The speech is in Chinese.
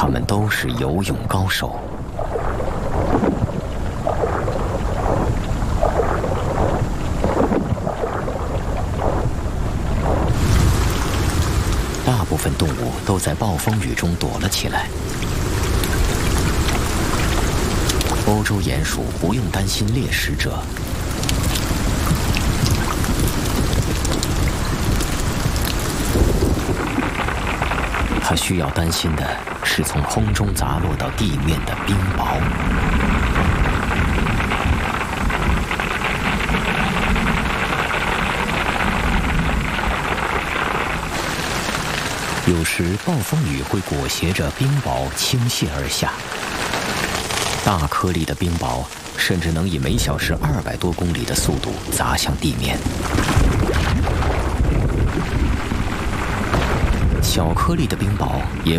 他们都是游泳高手。大部分动物都在暴风雨中躲了起来。欧洲鼹鼠不用担心猎食者。它需要担心的是从空中砸落到地面的冰雹。有时暴风雨会裹挟着冰雹倾泻而下，大颗粒的冰雹甚至能以每小时200多公里的速度砸向地面。小颗粒的冰雹也